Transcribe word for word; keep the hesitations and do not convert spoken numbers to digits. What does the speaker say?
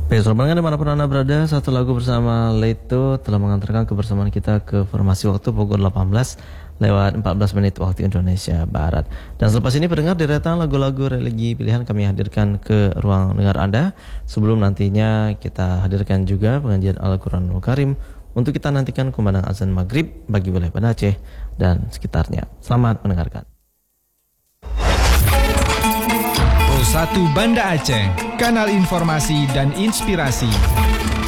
Baik, selamat malam dimanapun Anda berada. Satu lagu bersama Leto telah mengantarkan kebersamaan kita ke formasi waktu pukul delapan belas lewat empat belas menit waktu Indonesia Barat. Dan selepas ini pendengar deretan lagu-lagu religi pilihan kami hadirkan ke ruang dengar Anda. Sebelum nantinya kita hadirkan juga pengajian Al-Quranul Karim untuk kita nantikan kumandang azan maghrib bagi wilayah Banda Aceh dan sekitarnya. Selamat mendengarkan. Pro satu Banda Aceh, kanal informasi dan inspirasi.